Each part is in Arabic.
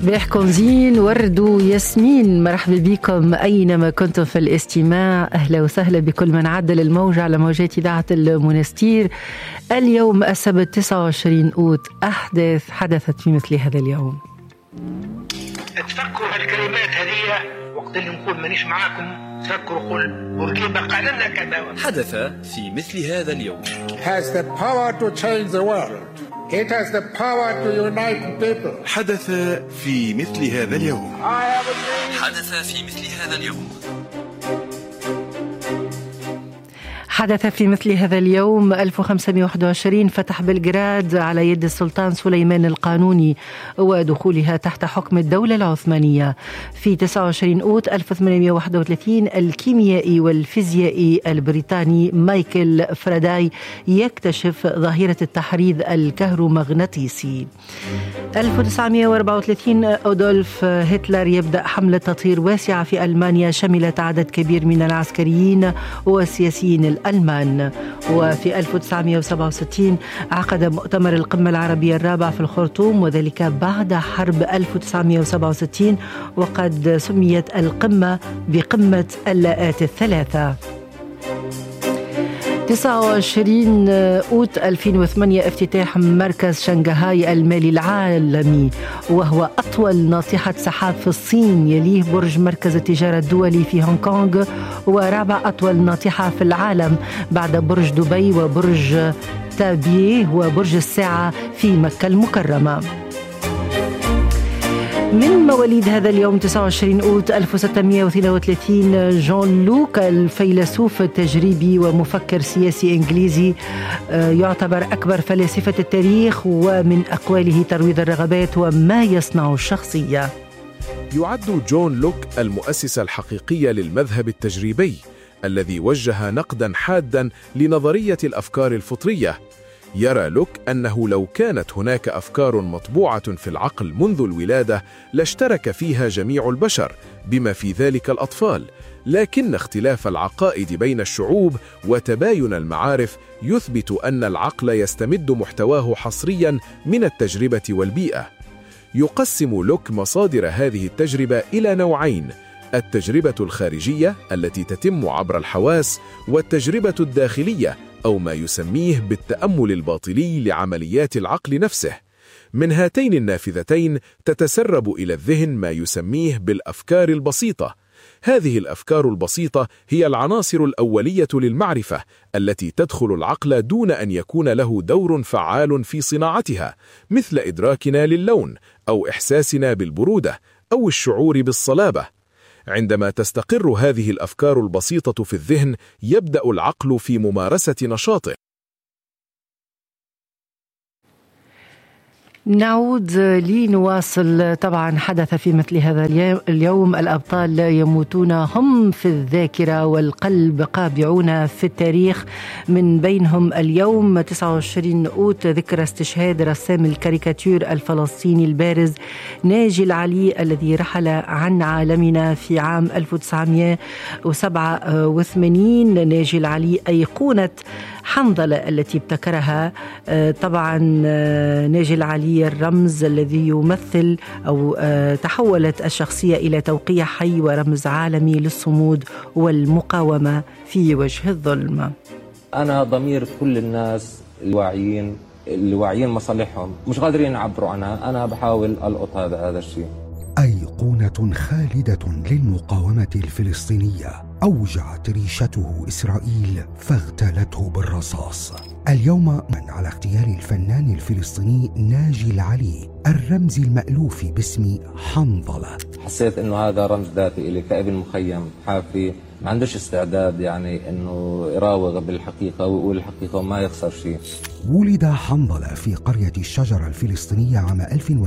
صباحكم زين، ورد وياسمين، مرحبا بكم أينما كنتم في الاستماع. أهلا وسهلا بكل من عدل الموج على موجات إذاعة المنستير. اليوم السبت 29 أوت، أحداث حدثت في مثل هذا اليوم. تفكروا هالكلمات هذه وقت اللي نقول مانيش معاكم، تفكروا قول بورقيبة قال لنا كذا. حدث في مثل هذا اليوم. has the power to change the world. It has the power to unite people. حدث في مثل هذا اليوم. حدث في مثل هذا اليوم. حدث في مثل هذا اليوم 1521 فتح بلغراد على يد السلطان سليمان القانوني ودخولها تحت حكم الدولة العثمانية. في 29 أوت 1831 الكيميائي والفيزيائي البريطاني مايكل فراداي يكتشف ظاهرة التحريض الكهرومغناطيسي. 1934 أودولف هتلر يبدأ حملة تطهير واسعة في ألمانيا شملت عدد كبير من العسكريين والسياسيين الألمان. وفي 1967 عقد مؤتمر القمة العربية الرابع في الخرطوم، وذلك بعد حرب 1967، وقد سميت القمة بقمة اللاءات الثلاثة. 29 أوت 2008 افتتاح مركز شنغهاي المالي العالمي، وهو أطول ناطحة سحاب في الصين، يليه برج مركز التجارة الدولي في هونغ كونغ، ورابع أطول ناطحة في العالم بعد برج دبي وبرج تابيه وبرج الساعة في مكة المكرمة. من مواليد هذا اليوم 29 أوت 1632 جون لوك الفيلسوف التجريبي ومفكر سياسي إنجليزي، يعتبر أكبر فلاسفة التاريخ، ومن أقواله ترويض الرغبات وما يصنع الشخصية. يعد جون لوك المؤسس الحقيقي للمذهب التجريبي الذي وجه نقدا حادا لنظرية الأفكار الفطرية. يرى لوك أنه لو كانت هناك أفكار مطبوعة في العقل منذ الولادة لاشترك فيها جميع البشر بما في ذلك الأطفال، لكن اختلاف العقائد بين الشعوب وتباين المعارف يثبت أن العقل يستمد محتواه حصريا من التجربة والبيئة. يقسم لوك مصادر هذه التجربة إلى نوعين: التجربة الخارجية التي تتم عبر الحواس، والتجربة الداخلية أو ما يسميه بالتأمل الباطني لعمليات العقل نفسه. من هاتين النافذتين تتسرب إلى الذهن ما يسميه بالأفكار البسيطة. هذه الأفكار البسيطة هي العناصر الأولية للمعرفة التي تدخل العقل دون أن يكون له دور فعال في صناعتها، مثل إدراكنا للون أو إحساسنا بالبرودة أو الشعور بالصلابة. عندما تستقر هذه الأفكار البسيطة في الذهن، يبدأ العقل في ممارسة نشاطه. نعود لنواصل. طبعا حدث في مثل هذا اليوم الأبطال لا يموتون، هم في الذاكرة والقلب قابعون في التاريخ. من بينهم اليوم 29 أوت ذكرى استشهاد رسام الكاريكاتير الفلسطيني البارز ناجي العلي الذي رحل عن عالمنا في عام 1987. ناجي العلي أيقونة حنظلة التي ابتكرها. طبعا ناجي العلي الرمز الذي يمثل أو تحولت الشخصية إلى توقيع حي ورمز عالمي للصمود والمقاومة في وجه الظلم. أنا ضمير كل الناس الواعيين مصالحهم مش قادرين يعبروا عنها، أنا بحاول ألقط هذا الشيء. أيقونة خالدة للمقاومة الفلسطينية أوجعت ريشته إسرائيل فاغتالته بالرصاص. اليوم من على اغتيال الفنان الفلسطيني ناجي العلي الرمز المألوف باسم حنظلة. حسيت إنه هذا رمز ذاتي إلي كابن مخيم حافي ما عندوش استعداد يعني إنه يراوغ بالحقيقة ويقول الحقيقة وما يخسر شيء. ولد حنظلة في قرية الشجرة الفلسطينية عام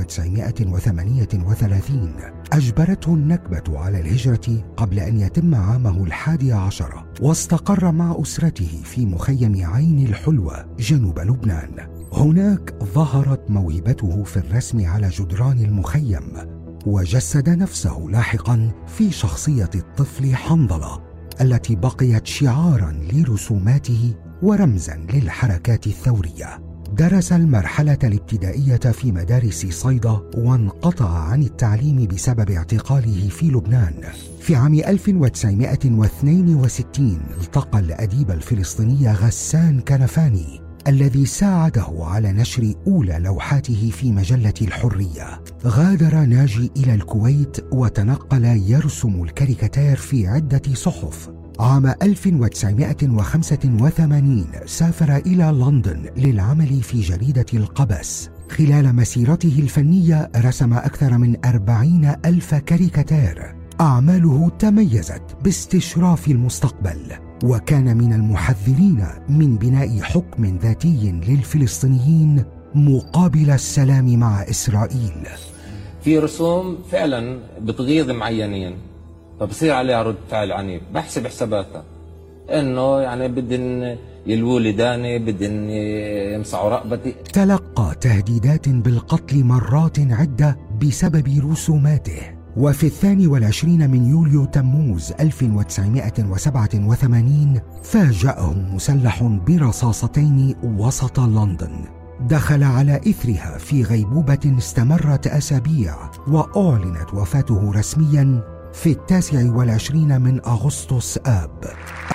1938. أجبرته النكبة على الهجرة قبل أن يتم عامه 11، واستقر مع أسرته في مخيم عين الحلوة جنوب لبنان. هناك ظهرت موهبته في الرسم على جدران المخيم، وجسد نفسه لاحقا في شخصية الطفل حنظلة التي بقيت شعارا لرسوماته ورمزا للحركات الثورية. درس المرحلة الابتدائية في مدارس صيدا وانقطع عن التعليم بسبب اعتقاله في لبنان. في عام 1962 التقى الأديب الفلسطيني غسان كنفاني الذي ساعده على نشر أولى لوحاته في مجلة الحرية. غادر ناجي إلى الكويت وتنقل يرسم الكاريكاتير في عدة صحف. عام 1985 سافر إلى لندن للعمل في جريدة القبس. خلال مسيرته الفنية رسم أكثر من 40,000 كاريكاتير. أعماله تميزت باستشراف المستقبل، وكان من المحذرين من بناء حكم ذاتي للفلسطينيين مقابل السلام مع إسرائيل. في رسوم فعلا بتغيظ معينين فبصير عليها رد فعل عنيف، بحسب حساباتها انه يعني بدن يلووا لي داني، بدن يمسعوا رقبتي. تلقى تهديدات بالقتل مرات عدة بسبب رسوماته. وفي 22 من يوليو تموز 1987 فاجأه مسلح برصاصتين وسط لندن. دخل على إثرها في غيبوبة استمرت أسابيع، وأعلنت وفاته رسميا في 29 من أغسطس آب.